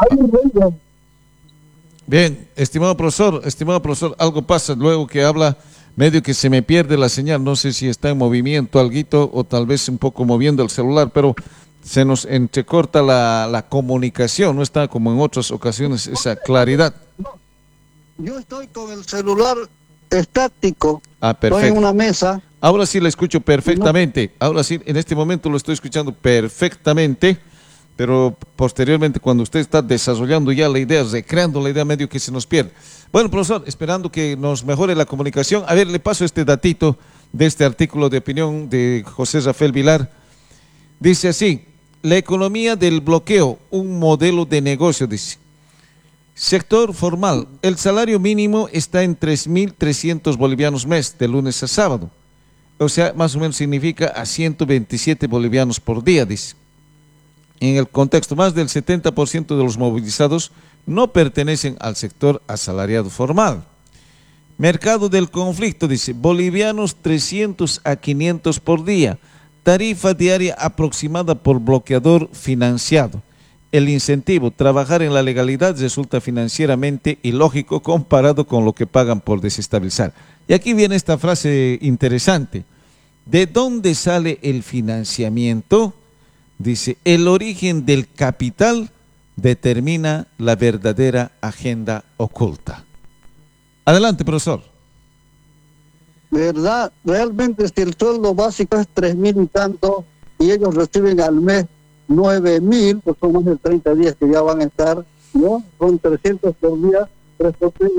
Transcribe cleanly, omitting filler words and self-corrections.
Hay un ruido. Bien, estimado profesor, algo pasa luego que habla, medio que se me pierde la señal, no sé si está en movimiento alguito o tal vez un poco moviendo el celular, pero se nos entrecorta la comunicación, no está como en otras ocasiones esa claridad. Yo estoy con el celular estático. Ah, Estoy en perfecto. una mesa. Ahora sí la escucho perfectamente, ahora sí, en este momento lo estoy escuchando perfectamente, pero posteriormente cuando usted está desarrollando ya la idea, recreando la idea, medio que se nos pierde. Bueno, profesor, esperando que nos mejore la comunicación, a ver, le paso este datito de este artículo de opinión de José Rafael Vilar. Dice así: la economía del bloqueo, un modelo de negocio, dice. Sector formal, el salario mínimo está en 3.300 bolivianos mes, de lunes a sábado. O sea, más o menos significa a 127 bolivianos por día, dice. En el contexto, más del 70% de los movilizados no pertenecen al sector asalariado formal. Mercado del conflicto, dice, bolivianos 300 a 500 por día, tarifa diaria aproximada por bloqueador financiado. El incentivo, trabajar en la legalidad, resulta financieramente ilógico comparado con lo que pagan por desestabilizar. Y aquí viene esta frase interesante. ¿De dónde sale el financiamiento? Dice, el origen del capital determina la verdadera agenda oculta. Adelante, profesor. ¿Verdad? Realmente si el sueldo básico es 3.000 y tanto y ellos reciben al mes 9.000, pues son más de 30 días que ya van a estar, ¿no? Son 300 por día, 3 por 3,